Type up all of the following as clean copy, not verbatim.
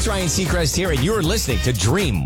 It's Ryan Seacrest here, and you're listening to Dream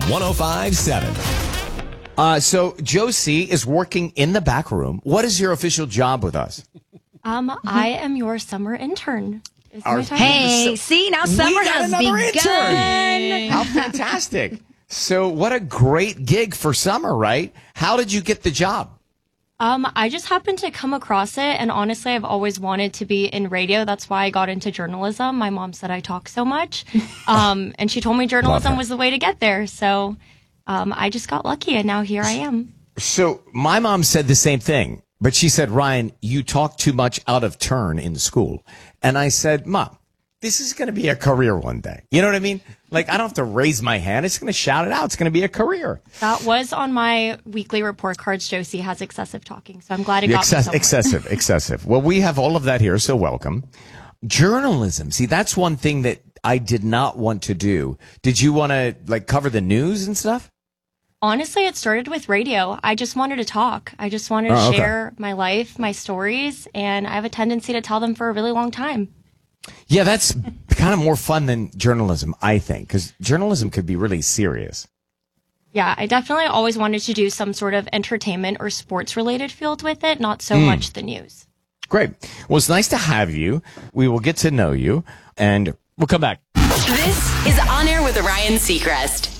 105.7. So Josie is working in the back room. What is your official job with us? I am your summer intern. Hey, see, now summer has begun. Intern. How fantastic. So what a great gig for summer, right? How did you get the job? I just happened to come across it, and honestly, I've always wanted to be in radio. That's why I got into journalism. My mom said I talk so much, and she told me journalism was the way to get there. So I just got lucky, and now here I am. So my mom said the same thing, but she said, Ryan, you talk too much out of turn in school. And I said, Mom, this is going to be a career one day. You know what I mean? Like, I don't have to raise my hand. It's going to shout it out. It's going to be a career. That was on my weekly report cards. Josie has excessive talking, so I'm glad it got me somewhere. Excessive. Well, we have all of that here, so welcome. Journalism. See, that's one thing that I did not want to do. Did you want to, like, cover the news and stuff? Honestly, it started with radio. I just wanted to talk. I just wanted to share my life, my stories, and I have a tendency to tell them for a really long time. Yeah, that's kind of more fun than journalism, I think, because journalism could be really serious. Yeah, I definitely always wanted to do some sort of entertainment or sports-related field with it, not so much the news. Great. Well, it's nice to have you. We will get to know you, and we'll come back. This is On Air with Ryan Seacrest.